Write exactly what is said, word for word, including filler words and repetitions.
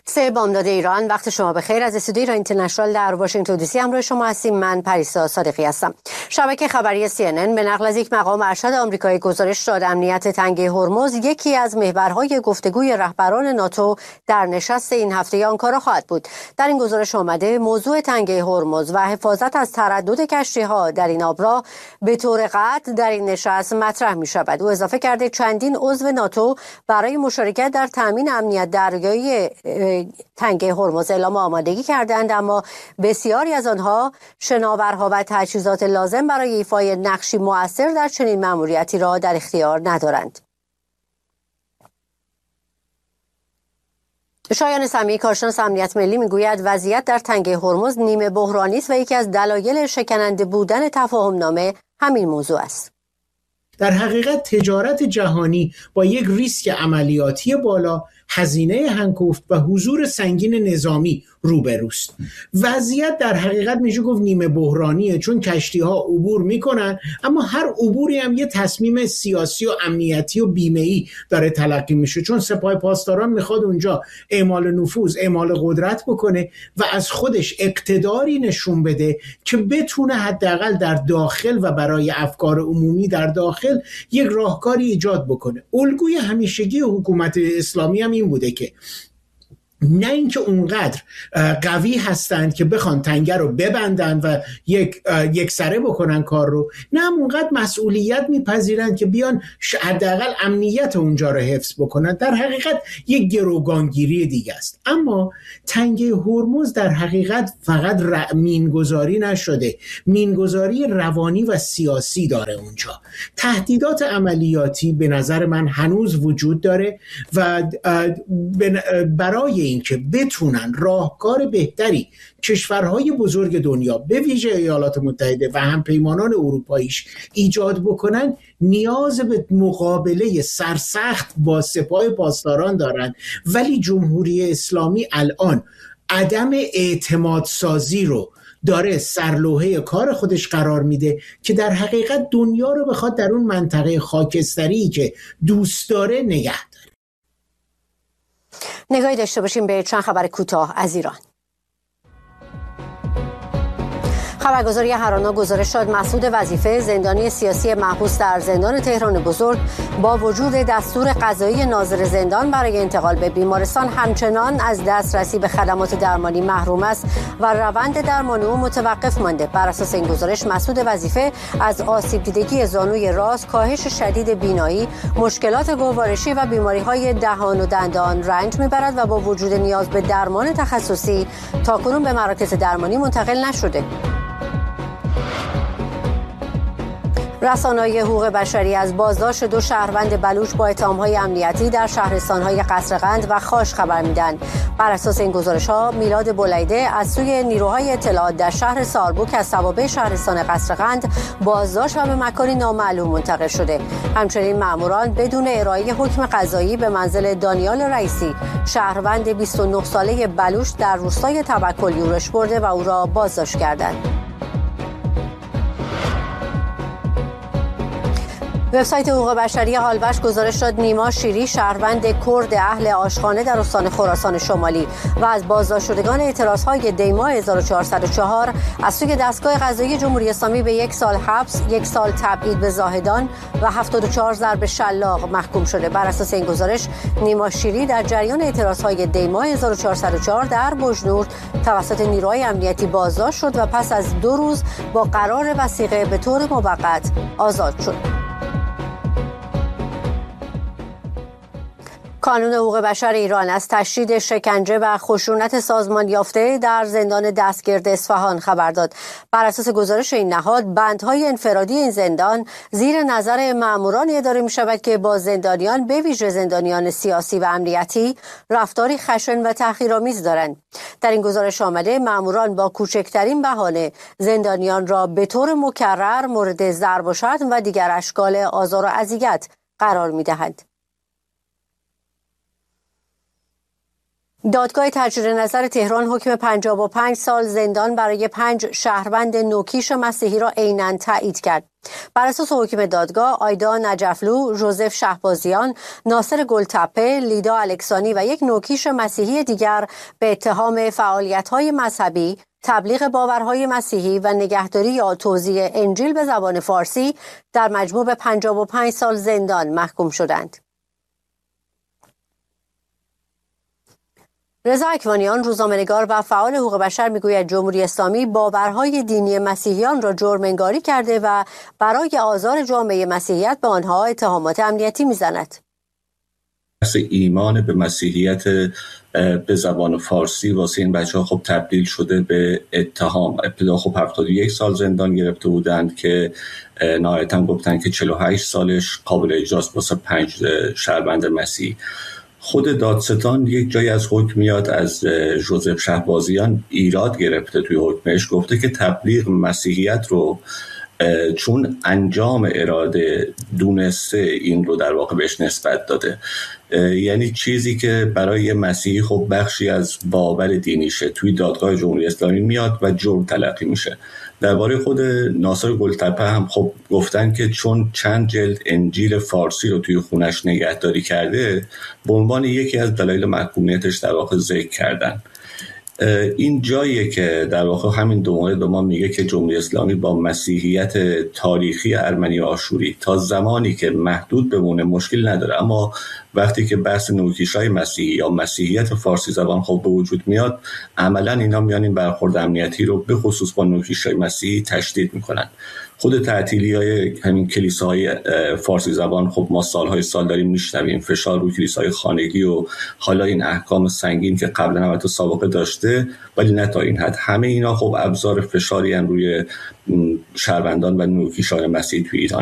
سه بامداد ایران، وقت شما بخیر. از استودیوی ایران اینترنشنال در واشنگتن دی سی همراه شما هستیم. من پریسا صادقی هستم. شبکه خبری سی ان ان به نقل از یک مقام ارشد آمریکایی گزارش داد امنیت تنگه هرمز یکی از محورهای گفتگوی رهبران ناتو در نشست این هفته آنکارا خواهد بود. در این گزارش آمده موضوع تنگه هرمز و حفاظت از تردد کشتی‌ها در این آبراه به طور قطع در این نشست مطرح می شود. او اضافه کرده چندین عضو ناتو برای مشارکت در تامین امنیت دریایی تنگه هرمز اعلام آمادگی کردند، اما بسیاری از آنها شناورها و تجهیزات لازم برای ایفای نقشی مؤثر در چنین مأموریتی را در اختیار ندارند. شایان سمیعی، کارشناس امنیت ملی، میگوید وضعیت در تنگه هرمز نیمه بحرانی است و یکی از دلایل شکننده بودن تفاهم نامه همین موضوع است. در حقیقت تجارت جهانی با یک ریسک عملیاتی بالا، هزینه هنگفت و حضور سنگین نظامی روبروست. وضعیت در حقیقت میشه گفت نیمه بحرانیه، چون کشتی ها عبور میکنن، اما هر عبوری هم یه تصمیم سیاسی و امنیتی و بیمه‌ای داره تلقی میشه، چون سپاه پاسداران میخواد اونجا اعمال نفوذ، اعمال قدرت بکنه و از خودش اقتداری نشون بده که بتونه حداقل در داخل و برای افکار عمومی در داخل یک راهکاری ایجاد بکنه. الگوی همیشگی حکومت اسلامی هم این بوده که نه اینکه اونقدر قوی هستند که بخوان تنگه رو ببندن و یک یک سره بکنن کار رو، نه اونقدر مسئولیت میپذیرند که بیان حداقل امنیت اونجا رو حفظ بکنن. در حقیقت یک گروگانگیری دیگه است. اما تنگه هرمز در حقیقت فقط مینگذاری نشده، مینگذاری روانی و سیاسی داره اونجا. تهدیدات عملیاتی به نظر من هنوز وجود داره و برای اینکه بتونن راهکار بهتری کشورهای بزرگ دنیا به ویژه ایالات متحده و همپیمانان اروپاییش ایجاد بکنن، نیاز به مقابله سرسخت با سپاه پاسداران دارن. ولی جمهوری اسلامی الان عدم اعتماد سازی رو داره سرلوحه کار خودش قرار میده که در حقیقت دنیا رو بخواد در اون منطقه خاکستری که دوست داره نگه داره. نگاهی داشته باشیم به چند خبر کوتاه از ایران. خبرگزاری هرانا گزارش داد مسعود وظیفه، زندانی سیاسی محبوس در زندان تهران بزرگ، با وجود دستور قضایی ناظر زندان برای انتقال به بیمارستان همچنان از دسترسی به خدمات درمانی محروم است و روند درمانی او متوقف مانده. بر اساس این گزارش مسعود وظیفه از آسیب دیدگی زانوی راست، کاهش شدید بینایی، مشکلات گوارشی و بیماری‌های دهان و دندان رنج می‌برد و با وجود نیاز به درمان تخصصی تاکنون به مراکز درمانی منتقل نشده. رسانه‌های حقوق بشری از بازداشت دو شهروند بلوچ با اتهام‌های امنیتی در شهرستان‌های قصرقند و خاش خبر میدن. بر اساس این گزارش‌ها میلاد بولیده از سوی نیروهای اطلاعات در شهر ساربوک از توابع شهرستان قصرقند بازداشت و به مکانی نامعلوم منتقل شده. همچنین مأموران بدون ارائه حکم قضایی به منزل دانیال رئیسی، شهروند بیست و نه ساله بلوچ در روستای توکل یورش برده و او را بازداشت کردند. وبسایت حقوق بشری هالوش گزارش داد نیما شیری، شهروند کرد اهل آشخانه در استان خراسان شمالی و از بازداشت شدگان اعتراضهای دیما هزار و چهارصد و چهار از سوی دستگاه قضایی جمهوری اسلامی به یک سال حبس، یک سال تبعید به زاهدان و هفتاد و چهار ضرب شلاق محکوم شده. بر اساس این گزارش نیما شیری در جریان اعتراضهای دیما هزار و چهارصد و چهار در بجنورد توسط نیروهای امنیتی بازداشت شد و پس از دو روز با قرار وثیقه به طور موقت آزاد شد. کانون حقوق بشر ایران از تشدید شکنجه و خشونت سازمان یافته در زندان دستگرد اصفهان خبر داد. بر اساس گزارش این نهاد، بندهای انفرادی این زندان زیر نظر ماموران اداره می شود که با زندانیان به ویژه زندانیان سیاسی و امنیتی رفتاری خشن و تحقیرآمیز دارند. در این گزارش آمده ماموران با کوچکترین بهانه زندانیان را به طور مکرر مورد ضرب و شتم و دیگر اشکال آزار و اذیت، اذیت قرار می‌دهند. دادگاه تجدید نظر تهران حکم پنجاه و پنج سال زندان برای پنج شهروند نوکیش مسیحی را عیناً تایید کرد. بر اساس حکم دادگاه، آیدا نجفلو، ژوزف شهبازیان، ناصر گلتپه، لیدا الکسانی و یک نوکیش مسیحی دیگر به اتهام فعالیت‌های مذهبی، تبلیغ باورهای مسیحی و نگهداری یا توزیع انجیل به زبان فارسی در مجموع به پنجاه و پنج سال زندان محکوم شدند. رضا اکوانیان، روزنامه‌نگار و فعال حقوق بشر، میگوید جمهوری اسلامی باورهای دینی مسیحیان را جرم‌انگاری کرده و برای آزار جامعه مسیحیت به آنها اتهامات امنیتی میزند. ایمان به مسیحیت به زبان فارسی واسه این بچه‌ها خب تبدیل شده به اتهام. ابتدا خب هفتاد و یک سال زندان گرفته بودند که نهایتاً گفتن که چهل و هشت سالش قابل اجراست واسه پنج شهروند مسیحی. خود دادستان یک جایی از حکم میاد از ژوزف شهبازیان ایراد گرفته توی حکمش، گفته که تبلیغ مسیحیت رو چون انجام اراده دونسته این رو در واقع بهش نسبت داده، یعنی چیزی که برای مسیحی خب بخشی از باور دینیشه توی دادگاه جمهوری اسلامی میاد و جرم تلقی میشه. درباره خود ناصر گلتپه هم خب گفتن که چون چند جلد انجیل فارسی رو توی خونش نگهداری کرده به عنوان یکی از دلایل محکومیتش در واقع ذکر کردن. این جاییه که در واقع همین دو مورد به ما میگه که جمهوری اسلامی با مسیحیت تاریخی ارمنی و آشوری تا زمانی که محدود بمونه مشکل نداره، اما وقتی که بحث نوکیشای مسیحی یا مسیحیت فارسی زبان خب به وجود میاد، عملا اینا میان این برخورد امنیتی رو به خصوص با نوکیشای مسیحی تشدید میکنن. خود تعطیلی‌های همین کلیساهای فارسی زبان خب ما سالهای سال داریم میشنویم، فشار روی کلیساهای خانگی و حالا این احکام سنگین که قبلا هم تو سابقه داشته، ولی نه تا این حد. همه اینا خب ابزار فشاری هم روی شهروندان و نوکیشان مسیحی توی ایران.